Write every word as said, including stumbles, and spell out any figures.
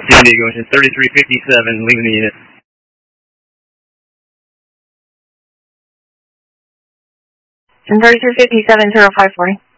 San Diego, engine thirty-three fifty-seven, leaving the unit. thirty-three fifty-seven, zero five forty.